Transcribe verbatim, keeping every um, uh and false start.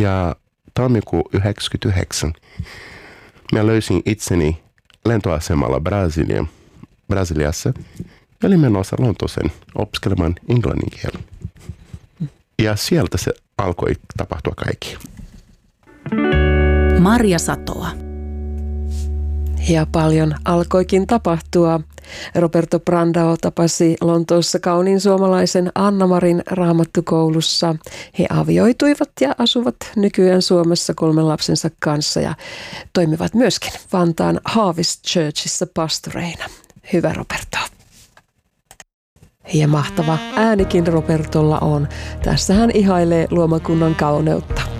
Ja tammikuu yhdeksänkymmentäyhdeksän mä löysin itseni lentoasemalla Brasilia, Brasiliassa ja olin menossa Lontooseen opiskelemaan englannin kielen. Ja sieltä se alkoi tapahtua kaikki. Marja Satoa. Ja paljon alkoikin tapahtua. Roberto Brandao tapasi Lontoossa kauniin suomalaisen Anna-Marin raamattukoulussa. He avioituivat ja asuvat nykyään Suomessa kolmen lapsensa kanssa ja toimivat myöskin Vantaan Harvest Churchissa pastoreina. Hyvä Roberto. Ja mahtava äänikin Robertolla on. Tässä hän ihailee luomakunnan kauneutta.